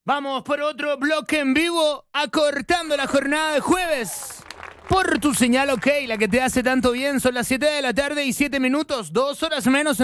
Vamos por otro bloque en vivo, acortando la jornada de jueves. Por tu señal, ok, la que te hace tanto bien. Son las 7 de la tarde y 7 minutos, 2 horas menos.